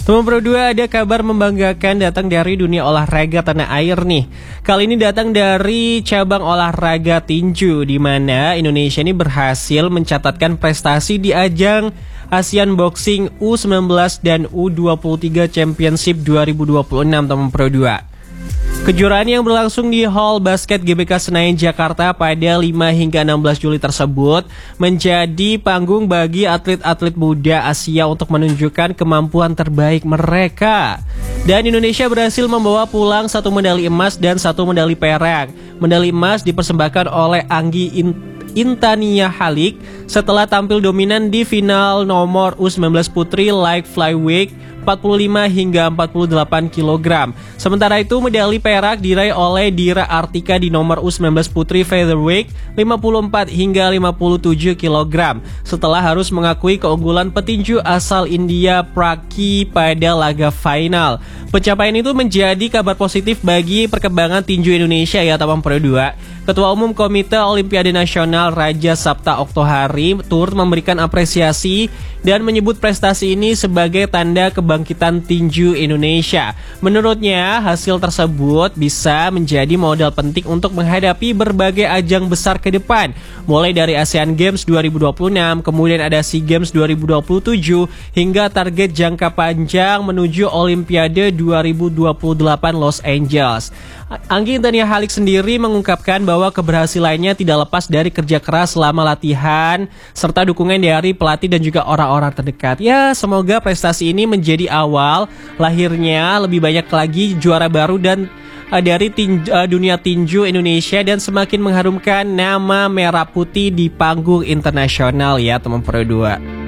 Teman Pro 2, ada kabar membanggakan datang dari dunia olahraga tanah air nih. Kali ini datang dari cabang olahraga tinju, di mana Indonesia ini berhasil mencatatkan prestasi di ajang Asian Boxing U19 dan U23 Championship 2026, teman Pro 2. Kejuaraan yang berlangsung di Hall Basket GBK Senayan, Jakarta pada 5 hingga 16 Juli tersebut menjadi panggung bagi atlet-atlet muda Asia untuk menunjukkan kemampuan terbaik mereka. Dan Indonesia berhasil membawa pulang 1 medali emas dan 1 medali perak. Medali emas dipersembahkan oleh Anggi Intania Halik setelah tampil dominan di final nomor U19 Putri Light Flyweight 45 hingga 48 kg. Sementara itu medali perak diraih oleh Dira Artika di nomor U19 Putri Featherweight 54 hingga 57 kg setelah harus mengakui keunggulan petinju asal India Praki pada laga final. Pencapaian itu menjadi kabar positif bagi perkembangan tinju Indonesia ya, teman Pro 2. Ketua Umum Komite Olimpiade Nasional Raja Sabta Oktohari turut memberikan apresiasi dan menyebut prestasi ini sebagai tanda kebangkitan tinju Indonesia. Menurutnya, hasil tersebut bisa menjadi modal penting untuk menghadapi berbagai ajang besar ke depan, mulai dari Asian Games 2026, kemudian ada SEA Games 2027, hingga target jangka panjang menuju Olimpiade 2028 Los Angeles. Anggi Intania Halik sendiri mengungkapkan bahwa keberhasilannya tidak lepas dari kerja keras selama latihan serta dukungan dari pelatih dan juga orang-orang terdekat. Ya, semoga prestasi ini menjadi awal lahirnya lebih banyak lagi juara baru dan dari dunia tinju Indonesia dan semakin mengharumkan nama merah putih di panggung internasional ya, teman Pro 2.